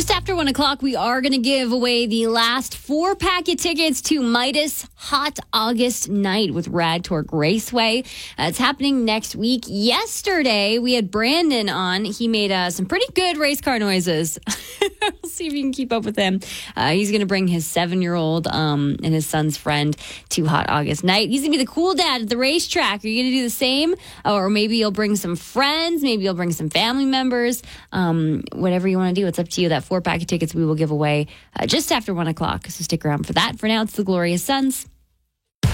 Just after 1 o'clock, we are going to give away the last 4-packet tickets to Midas Hot August Night with Rad Torque Raceway. It's happening next week. Yesterday, we had Brandon on. He made some pretty good race car noises. We'll see if you can keep up with him. He's going to bring his 7-year-old and his son's friend to Hot August Night. He's going to be the cool dad at the racetrack. Are you going to do the same? Or maybe you'll bring some friends. Maybe you'll bring some family members. Whatever you want to do, it's up to you. That 4-pack of tickets we will give away just after 1 o'clock. So stick around for that. For now, it's the Glorious Sons.